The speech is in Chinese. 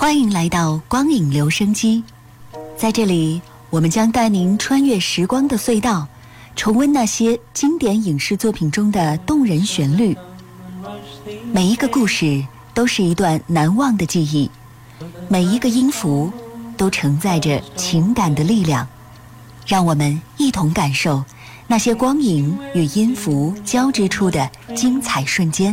欢迎来到光影留声机，在这里，我们将带您穿越时光的隧道，重温那些经典影视作品中的动人旋律。每一个故事都是一段难忘的记忆，每一个音符都承载着情感的力量。让我们一同感受那些光影与音符交织处的精彩瞬间。